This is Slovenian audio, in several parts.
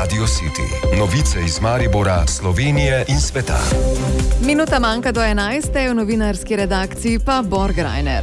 Radio City. Novice iz Maribora, Slovenije in sveta. Minuta manjka do 11. V novinarski redakciji pa Borg Reiner.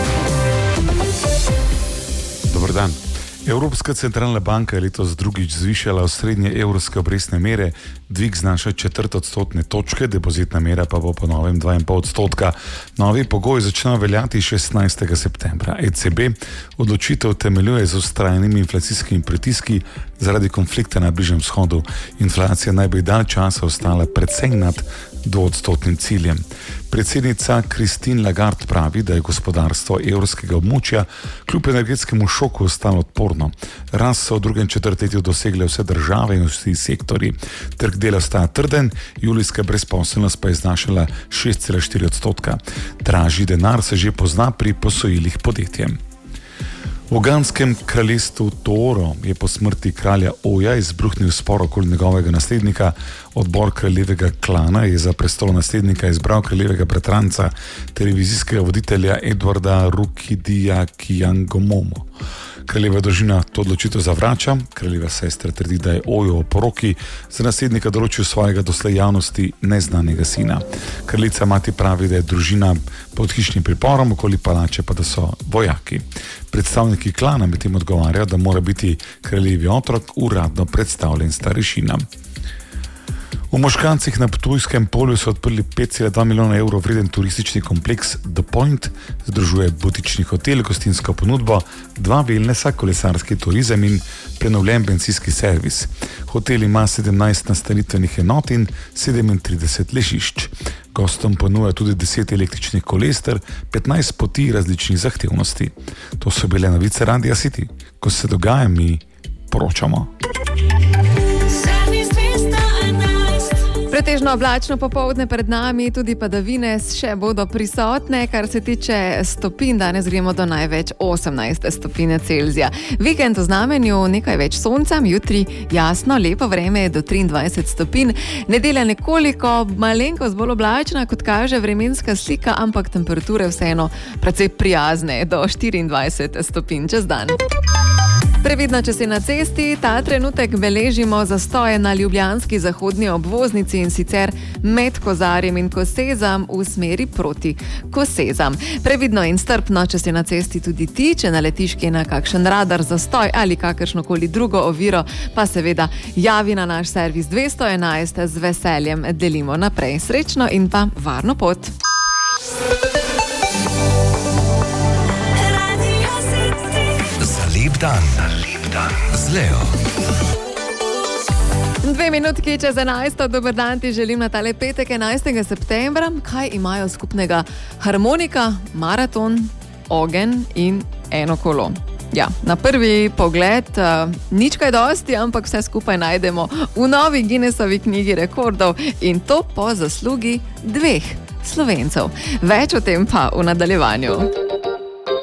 Dobar dan. Evropska centralna banka je letos drugič zvišala osrednje evropske obrestne mere, dvig znaša 4 odstotne točke, depozitna mera pa bo po novem 2,5 odstotka. Novi pogoj začne veljati 16. septembra. ECB odločitev temeljuje z vztrajnimi inflacijskimi pritiski zaradi konflikta na Bližnjem vzhodu. Inflacija naj bi dalj časa ostala precej nad 2-odstotnim ciljem. Predsednica Christine Lagarde pravi, da je gospodarstvo evrskega območja kljub energetskemu šoku ostalo odporno. Rast so v drugem četrtletju dosegle vse države in vsi sektorji. Trg dela ostaja trden, julijska brezposelnost pa je znašala 6,4 odstotka. Dražji denar se že pozna pri posojilih podjetjem. V ugandskem kraljestvu Tooro je po smrti kralja Oja izbruhnil spor okoli njegovega naslednika. Odbor kraljevega klana je za prestol naslednika izbral kraljevega bratranca, televizijskega voditelja Edwarda Rukidija Kijangomomo. Kraljeva družina to odločitev zavrača. Kraljeva sestra trdi, da je Ojo o poroki za naslednika določil svojega doslej javnosti neznanega sina. Kraljica mati pravi, da je družina pod hišnim priporom, okoli palače pa da so vojaki. Predstavniki klana medtem odgovarjajo, da mora biti kraljevi otrok uradno predstavljen starešinam. V Moškancih na Ptujskem polju so odprli 5,2 milijona evrov vreden turistični kompleks The Point, združuje butični hotel, gostinsko ponudbo, 2 wellnessa, kolesarski turizem in prenovljen bencinski servis. Hotel ima 17 nastanitvenih enot in 37 ležišč. Gostom ponuja tudi 10 električnih koles ter 15 poti različnih zahtevnosti. To so bile novice Radia City. Ko se dogaja, mi poročamo. Pretežno oblačno popoldne pred nami, tudi padavine še bodo prisotne, kar se tiče stopinj. Danes gremo do največ 18 stopinj Celzija. Vikend v znamenju nekaj več sonca, jutri jasno, lepo vreme do 23 stopinj. Nedelja nekoliko malenkost bolj oblačna, kot kaže vremenska slika, ampak temperature vseeno precej prijazne do 24 stopinj čez dan. Previdno, če si na cesti, ta trenutek beležimo zastoje na ljubljanski zahodni obvoznici in sicer med Kozarjem in Kosezam v smeri proti Kosezam. Previdno in strpno, če si na cesti tudi ti, če naletiš na kakšen radar zastoj ali kakršnokoli drugo oviro, pa seveda javi na naš servis 211, z veseljem delimo naprej. Srečno in pa varno pot. Lep dan z Leo. 2 minutki čez 11. Dober dan ti želim na tale petek 11. septembra. Kaj imajo skupnega harmonika, maraton, ogenj in eno kolo? Ja, na prvi pogled nič kaj dosti, ampak vse skupaj najdemo v novi Guinnessovi knjigi rekordov in to po zaslugi 2 Slovencev. Več o tem pa v nadaljevanju.